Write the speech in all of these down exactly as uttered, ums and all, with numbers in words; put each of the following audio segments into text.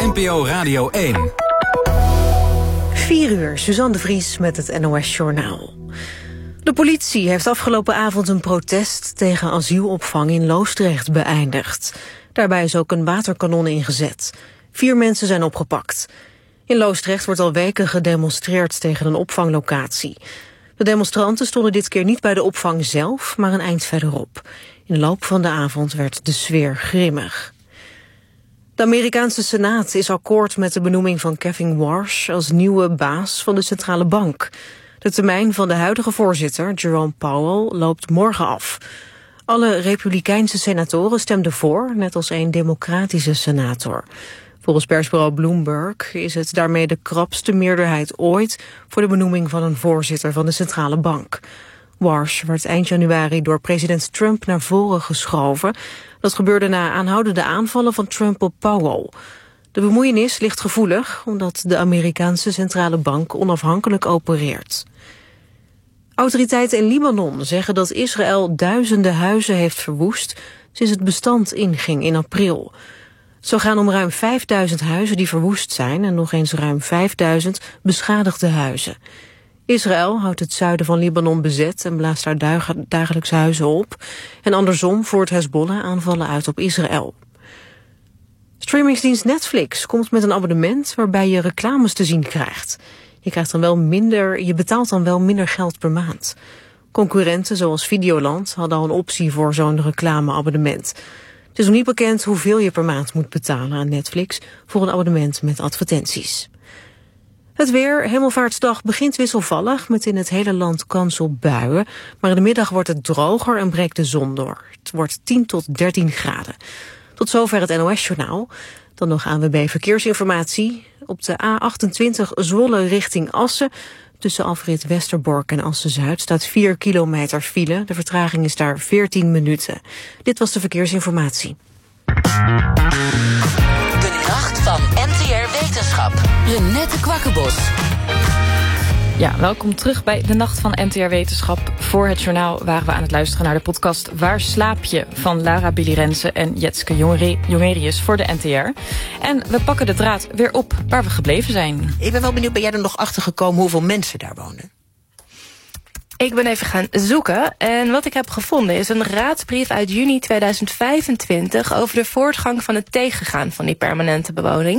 N P O Radio één. vier uur, Suzanne de Vries met het N O S-journaal. De politie heeft afgelopen avond een protest tegen asielopvang in Loosdrecht beëindigd. Daarbij is ook een waterkanon ingezet. Vier mensen zijn opgepakt. In Loosdrecht wordt al weken gedemonstreerd tegen een opvanglocatie. De demonstranten stonden dit keer niet bij de opvang zelf, maar een eind verderop. In de loop van de avond werd de sfeer grimmig. De Amerikaanse Senaat is akkoord met de benoeming van Kevin Warsh als nieuwe baas van de centrale bank. De termijn van de huidige voorzitter, Jerome Powell, loopt morgen af. Alle republikeinse senatoren stemden voor, net als één democratische senator. Volgens persbureau Bloomberg is het daarmee de krapste meerderheid ooit voor de benoeming van een voorzitter van de centrale bank. Warsh werd eind januari door president Trump naar voren geschoven. Dat gebeurde na aanhoudende aanvallen van Trump op Powell. De bemoeienis ligt gevoelig omdat de Amerikaanse centrale bank onafhankelijk opereert. Autoriteiten in Libanon zeggen dat Israël duizenden huizen heeft verwoest sinds het bestand inging in april. Het zou gaan om ruim vijfduizend huizen die verwoest zijn en nog eens ruim vijfduizend beschadigde huizen. Israël houdt het zuiden van Libanon bezet en blaast daar dagelijks huizen op. En andersom voert Hezbollah aanvallen uit op Israël. Streamingsdienst Netflix komt met een abonnement waarbij je reclames te zien krijgt. Je krijgt dan wel minder, je betaalt dan wel minder geld per maand. Concurrenten zoals Videoland hadden al een optie voor zo'n reclameabonnement. Het is nog niet bekend hoeveel je per maand moet betalen aan Netflix voor een abonnement met advertenties. Het weer, Hemelvaartsdag begint wisselvallig met in het hele land kans op buien. Maar in de middag wordt het droger en breekt de zon door. Het wordt tien tot dertien graden. Tot zover het N O S-journaal. Dan nog A N W B Verkeersinformatie. Op de A achtentwintig Zwolle richting Assen. Tussen afrit Westerbork en Assen-Zuid staat vier kilometer file. De vertraging is daar veertien minuten. Dit was de verkeersinformatie. De nacht van N T R Wetenschap. Renette Kwakkenbos. Ja, welkom terug bij de Nacht van N T R Wetenschap. Voor het journaal waren we aan het luisteren naar de podcast Waar slaap je? Van Lara Billy Rensen en Jetske Jongerius voor de N T R. En we pakken de draad weer op waar we gebleven zijn. Ik ben wel benieuwd, ben jij er nog achter gekomen hoeveel mensen daar wonen? Ik ben even gaan zoeken en wat ik heb gevonden is een raadsbrief uit juni tweeduizend vijfentwintig... over de voortgang van het tegengaan van die permanente bewoning.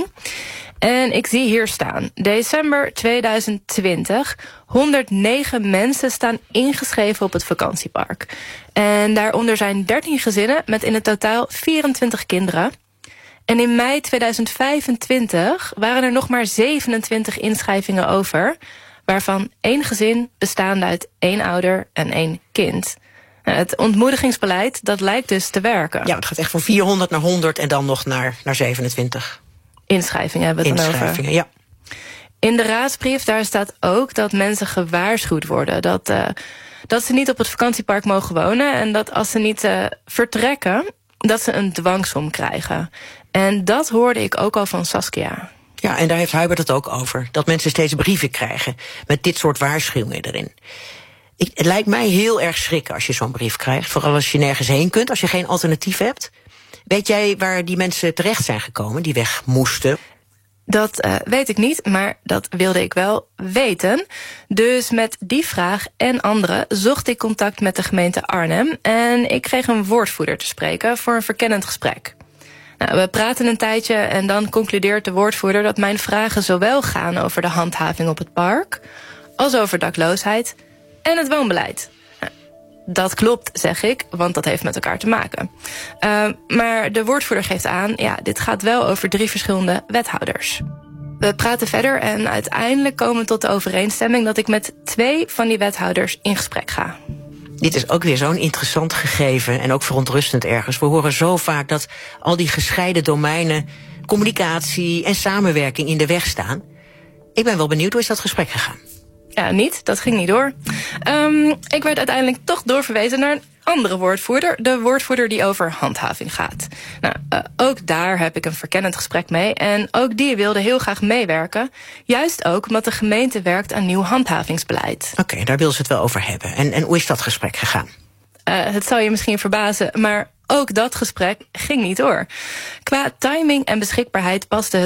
En ik zie hier staan, december tweeduizend twintig, honderdnegen mensen staan ingeschreven op het vakantiepark. En daaronder zijn dertien gezinnen met in het totaal vierentwintig kinderen. En in mei tweeduizend vijfentwintig waren er nog maar zevenentwintig inschrijvingen over, waarvan één gezin bestaande uit één ouder en één kind. Het ontmoedigingsbeleid, dat lijkt dus te werken. Ja, het gaat echt van vierhonderd naar honderd en dan nog naar, naar zevenentwintig. Inschrijvingen hebben we het dan over. Inschrijvingen, ja. In de raadsbrief daar staat ook dat mensen gewaarschuwd worden. Dat, uh, dat ze niet op het vakantiepark mogen wonen. En dat als ze niet uh, vertrekken, dat ze een dwangsom krijgen. En dat hoorde ik ook al van Saskia. Ja, en daar heeft Hubert het ook over. Dat mensen steeds brieven krijgen met dit soort waarschuwingen erin. Ik, het lijkt mij heel erg schrikken als je zo'n brief krijgt. Vooral als je nergens heen kunt, als je geen alternatief hebt. Weet jij waar die mensen terecht zijn gekomen, die weg moesten? Dat uh, weet ik niet, maar dat wilde ik wel weten. Dus met die vraag en andere zocht ik contact met de gemeente Arnhem. En ik kreeg een woordvoerder te spreken voor een verkennend gesprek. Nou, we praten een tijdje en dan concludeert de woordvoerder dat mijn vragen zowel gaan over de handhaving op het park, als over dakloosheid en het woonbeleid. Dat klopt, zeg ik, want dat heeft met elkaar te maken. Uh, maar de woordvoerder geeft aan, ja, dit gaat wel over drie verschillende wethouders. We praten verder en uiteindelijk komen we tot de overeenstemming dat ik met twee van die wethouders in gesprek ga. Dit is ook weer zo'n interessant gegeven en ook verontrustend ergens. We horen zo vaak dat al die gescheiden domeinen, communicatie en samenwerking in de weg staan. Ik ben wel benieuwd, hoe is dat gesprek gegaan? Ja, niet. Dat ging niet door. Um, ik werd uiteindelijk toch doorverwezen naar een andere woordvoerder. De woordvoerder die over handhaving gaat. Nou, uh, ook daar heb ik een verkennend gesprek mee. En ook die wilde heel graag meewerken. Juist ook omdat de gemeente werkt aan nieuw handhavingsbeleid. Oké, okay, daar wil ze het wel over hebben. En, en hoe is dat gesprek gegaan? Uh, het zal je misschien verbazen, maar ook dat gesprek ging niet door. Qua timing en beschikbaarheid paste